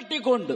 ಕಟ್ಟಿಕೊಂಡು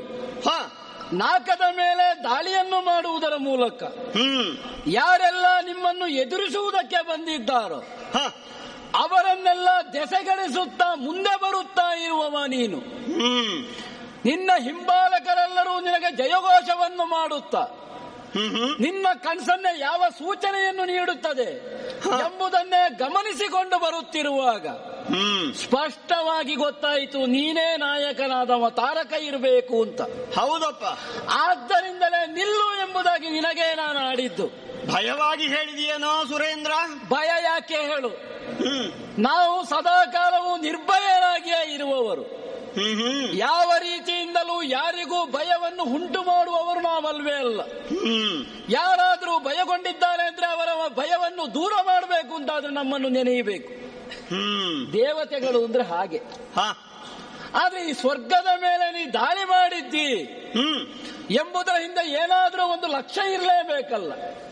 ನಾಕದ ಮೇಲೆ ದಾಳಿಯನ್ನು ಮಾಡುವುದರ ಮೂಲಕ ಯಾರೆಲ್ಲ ನಿಮ್ಮನ್ನು ಎದುರಿಸುವುದಕ್ಕೆ ಬಂದಿದ್ದಾರೋ ಅವರನ್ನೆಲ್ಲ ದೆಸೆಗಣಿಸುತ್ತಾ ಮುಂದೆ ಬರುತ್ತಾ ಇರುವವ ನೀನು. ನಿನ್ನ ಹಿಂಬಾಲಕರೆಲ್ಲರೂ ನಿನಗೆ ಜಯಘೋಷವನ್ನು ಮಾಡುತ್ತಾ ನಿನ್ನ ಕನಸನ್ನೇ ಯಾವ ಸೂಚನೆಯನ್ನು ನೀಡುತ್ತದೆ ಎಂಬುದನ್ನೇ ಗಮನಿಸಿಕೊಂಡು ಬರುತ್ತಿರುವಾಗ ಸ್ಪಷ್ಟವಾಗಿ ಗೊತ್ತಾಯಿತು ನೀನೇ ನಾಯಕನಾದವ, ತಾರಕ ಇರಬೇಕು ಅಂತ. ಹೌದಪ್ಪ. ಆದ್ದರಿಂದಲೇ ನಿಲ್ಲು ಎಂಬುದಾಗಿ ನಿನಗೇ ನಾನು ಆಡಿದ್ದು. ಭಯವಾಗಿ ಹೇಳಿದೆಯೇನೋ ಸುರೇಂದ್ರ? ಭಯ ಯಾಕೆ ಹೇಳು, ನಾವು ಸದಾಕಾಲವೂ ನಿರ್ಭಯರಾಗಿಯೇ ಇರುವವರು. ಯಾವ ರೀತಿಯಿಂದಲೂ ಯಾರಿಗೂ ಭಯವನ್ನು ಉಂಟು ಮಾಡುವವರು ನಾವಲ್ವೇ ಅಲ್ಲ. ಯಾರಾದರೂ ಭಯಗೊಂಡಿದ್ದಾರೆ ಅಂದ್ರೆ ಅವರ ಭಯವನ್ನು ದೂರ ಮಾಡಬೇಕು ಅಂತಾದ್ರೆ ನಮ್ಮನ್ನು ನೆನೆಯಬೇಕು. ದೇವತೆಗಳು ಅಂದ್ರೆ ಹಾಗೆ. ಆದ್ರೆ ಈ ಸ್ವರ್ಗದ ಮೇಲೆ ನೀ ದಾಳಿ ಮಾಡಿದ್ದಿ ಎಂಬುದರ ಹಿಂದೆ ಏನಾದ್ರೂ ಒಂದು ಲಕ್ಷ್ಯ ಇರಲೇಬೇಕಲ್ಲ.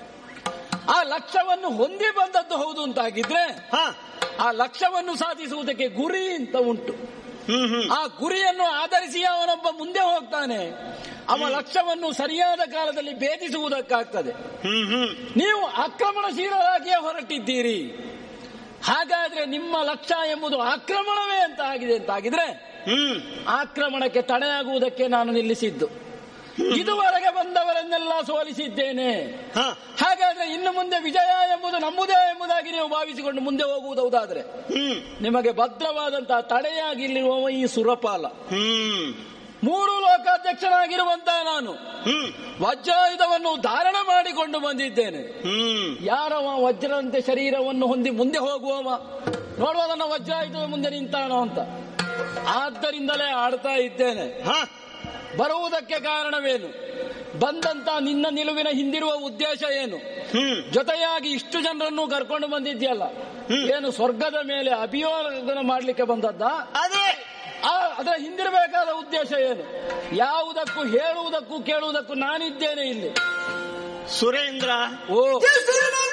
ಆ ಲಕ್ಷ್ಯವನ್ನು ಹೊಂದಿ ಬಂದದ್ದು ಹೌದು ಅಂತಾಗಿದ್ರೆ ಆ ಲಕ್ಷ್ಯವನ್ನು ಸಾಧಿಸುವುದಕ್ಕೆ ಗುರಿ ಅಂತ ಉಂಟು. ಆ ಗುರಿಯನ್ನು ಆಧರಿಸಿ ಅವನೊಬ್ಬ ಮುಂದೆ ಹೋಗ್ತಾನೆ. ಅವ ಲಕ್ಷ್ಯವನ್ನು ಸರಿಯಾದ ಕಾಲದಲ್ಲಿ ಭೇದಿಸುವುದಕ್ಕಾಗ್ತದೆ. ನೀವು ಆಕ್ರಮಣಶೀಲರಾಗಿಯೇ ಹೊರಟಿದ್ದೀರಿ. ಹಾಗಾದ್ರೆ ನಿಮ್ಮ ಲಕ್ಷ್ಯ ಎಂಬುದು ಆಕ್ರಮಣವೇ ಅಂತ ಆಗಿದೆ ಅಂತಾಗಿದ್ರೆ ಆಕ್ರಮಣಕ್ಕೆ ತಡೆಯಾಗುವುದಕ್ಕೆ ನಾನು ನಿಲ್ಲಿಸಿದ್ದು. ಇದುವರೆಗೆ ಬಂದವರನ್ನೆಲ್ಲ ಸೋಲಿಸಿದ್ದೇನೆ. ಹಾಗಾದ್ರೆ ಇನ್ನು ಮುಂದೆ ವಿಜಯ ಎಂಬುದು ನಮ್ಮದೇ ಎಂಬುದಾಗಿ ನೀವು ಭಾವಿಸಿಕೊಂಡು ಮುಂದೆ ಹೋಗುವುದಾದ್ರೆ ನಿಮಗೆ ಭದ್ರವಾದಂತಹ ತಡೆಯಾಗಿಲ್ಲಿರುವ ಈ ಸುರಪಾಲ, 3 ಲೋಕಾಧ್ಯಕ್ಷನಾಗಿರುವಂತಹ ನಾನು ವಜ್ರಾಯುಧವನ್ನು ಧಾರಣ ಮಾಡಿಕೊಂಡು ಬಂದಿದ್ದೇನೆ. ಯಾರವ ವಜ್ರಂತೆ ಶರೀರವನ್ನು ಹೊಂದಿ ಮುಂದೆ ಹೋಗುವವ ನೋಡುವ ನನ್ನ ವಜ್ರಾಯುಧದ ಮುಂದೆ ನಿಂತಾನೋ ಅಂತ. ಆದ್ದರಿಂದಲೇ ಆಡ್ತಾ ಇದ್ದೇನೆ. ಬರುವುದಕ್ಕೆ ಕಾರಣವೇನು? ಬಂದಂತ ನಿನ್ನ ನಿಲುವಿನ ಹಿಂದಿರುವ ಉದ್ದೇಶ ಏನು? ಜೊತೆಯಾಗಿ ಇಷ್ಟು ಜನರನ್ನು ಕರ್ಕೊಂಡು ಬಂದಿದ್ಯಲ್ಲ, ಏನು ಸ್ವರ್ಗದ ಮೇಲೆ ಅಭಿಯೋಗ ಮಾಡ್ಲಿಕ್ಕೆ ಬಂದದ್ದ? ಅದರ ಹಿಂದಿರಬೇಕಾದ ಉದ್ದೇಶ ಏನು? ಯಾವುದಕ್ಕೂ ಹೇಳುವುದಕ್ಕೂ ಕೇಳುವುದಕ್ಕೂ ನಾನಿದ್ದೇನೆ ಇಲ್ಲಿ ಸುರೇಂದ್ರ. ಓ